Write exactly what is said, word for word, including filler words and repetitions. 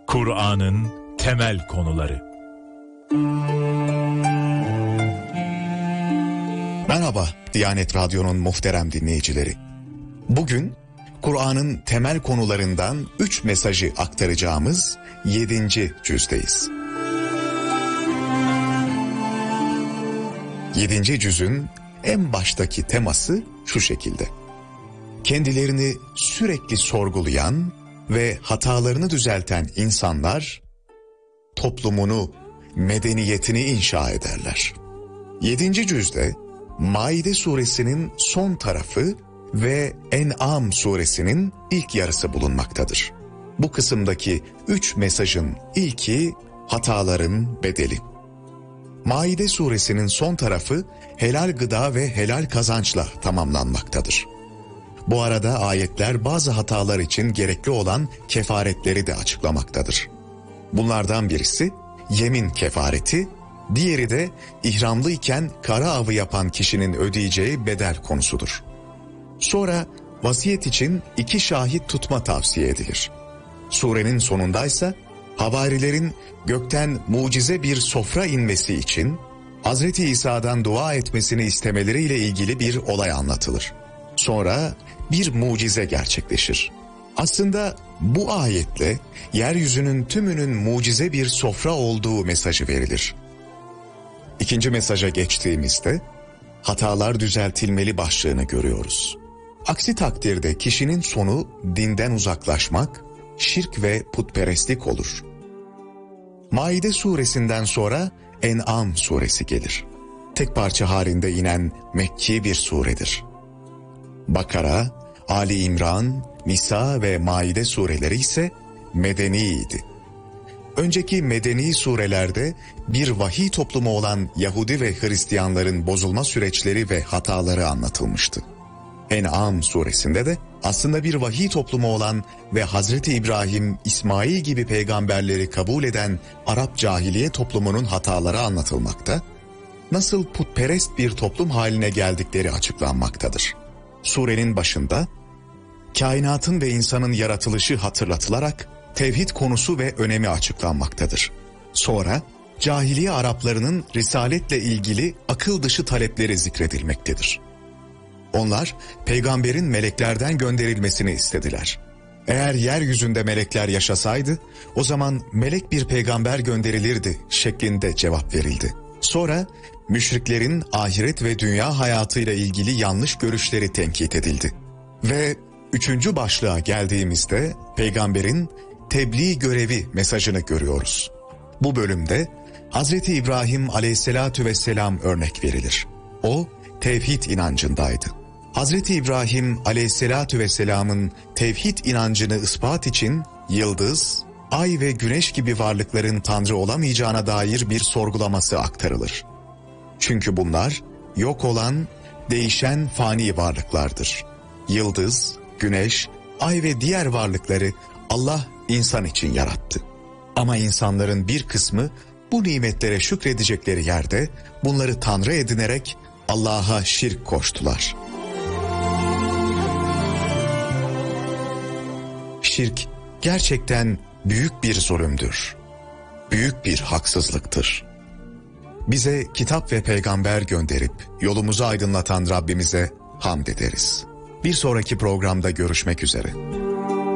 Kur'an'ın temel konuları. Merhaba Diyanet Radyo'nun muhterem dinleyicileri. Bugün Kur'an'ın temel konularından üç mesajı aktaracağımız yedinci cüzdeyiz. Yedinci cüzün en baştaki teması şu şekilde: kendilerini sürekli sorgulayan ve hatalarını düzelten insanlar toplumunu, medeniyetini inşa ederler. Yedinci cüzde Maide suresinin son tarafı ve En'am suresinin ilk yarısı bulunmaktadır. Bu kısımdaki üç mesajın ilki hataların bedeli. Maide suresinin son tarafı helal gıda ve helal kazançla tamamlanmaktadır. Bu arada ayetler bazı hatalar için gerekli olan kefaretleri de açıklamaktadır. Bunlardan birisi yemin kefareti, diğeri de ihramlı iken kara avı yapan kişinin ödeyeceği bedel konusudur. Sonra vasiyet için iki şahit tutma tavsiye edilir. Surenin sonundaysa havarilerin gökten mucize bir sofra inmesi için Hazreti İsa'dan dua etmesini istemeleriyle ilgili bir olay anlatılır. Sonra bir mucize gerçekleşir. Aslında bu ayetle yeryüzünün tümünün mucize bir sofra olduğu mesajı verilir. İkinci mesaja geçtiğimizde hatalar düzeltilmeli başlığını görüyoruz. Aksi takdirde kişinin sonu dinden uzaklaşmak, şirk ve putperestlik olur. Maide suresinden sonra En'am suresi gelir. Tek parça halinde inen Mekki bir suredir. Bakara, Ali İmran, Nisa ve Maide sureleri ise medeniydi. Önceki medeni surelerde bir vahiy toplumu olan Yahudi ve Hristiyanların bozulma süreçleri ve hataları anlatılmıştı. En'am suresinde de aslında bir vahiy toplumu olan ve Hazreti İbrahim, İsmail gibi peygamberleri kabul eden Arap cahiliye toplumunun hataları anlatılmakta, nasıl putperest bir toplum haline geldikleri açıklanmaktadır. Surenin başında kainatın ve insanın yaratılışı hatırlatılarak tevhid konusu ve önemi açıklanmaktadır. Sonra cahiliye Araplarının risaletle ilgili akıl dışı talepleri zikredilmektedir. Onlar peygamberin meleklerden gönderilmesini istediler. Eğer yeryüzünde melekler yaşasaydı o zaman melek bir peygamber gönderilirdi şeklinde cevap verildi. Sonra müşriklerin ahiret ve dünya hayatıyla ilgili yanlış görüşleri tenkit edildi. Ve üçüncü başlığa geldiğimizde peygamberin tebliğ görevi mesajını görüyoruz. Bu bölümde Hazreti İbrahim aleyhissalatu vesselam örnek verilir. O tevhid inancındaydı. Hazreti İbrahim aleyhissalatu vesselamın tevhid inancını ispat için yıldız, ay ve güneş gibi varlıkların tanrı olamayacağına dair bir sorgulaması aktarılır. Çünkü bunlar yok olan, değişen fani varlıklardır. Yıldız, güneş, ay ve diğer varlıkları Allah insan için yarattı. Ama insanların bir kısmı bu nimetlere şükredecekleri yerde bunları tanrı edinerek Allah'a şirk koştular. Şirk gerçekten büyük bir zulümdür. Büyük bir haksızlıktır. Bize kitap ve peygamber gönderip yolumuzu aydınlatan Rabbimize hamd ederiz. Bir sonraki programda görüşmek üzere.